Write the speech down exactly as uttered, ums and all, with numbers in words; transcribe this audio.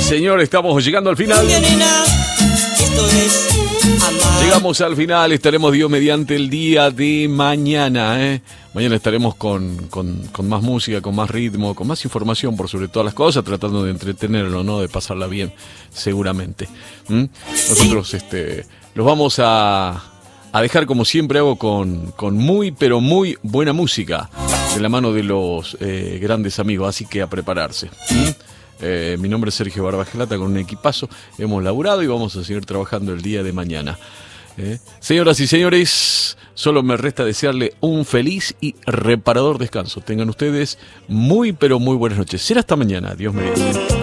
señor, estamos llegando al final. Llegamos al final, estaremos Dios mediante el día de mañana, ¿eh? Mañana estaremos con, con, con más música, con más ritmo, con más información por sobre todas las cosas, tratando de entretenerlo, ¿no? De pasarla bien, seguramente. ¿Mm? Nosotros este, los vamos a, a dejar, como siempre hago, con, con muy, pero muy buena música, de la mano de los eh, grandes amigos, así que a prepararse. ¿Mm? Eh, mi nombre es Sergio Barbagelata, con un equipazo hemos laburado y vamos a seguir trabajando el día de mañana. Eh, señoras y señores, solo me resta desearle un feliz y reparador descanso. Tengan ustedes muy pero muy buenas noches. Será hasta mañana. Dios mediante.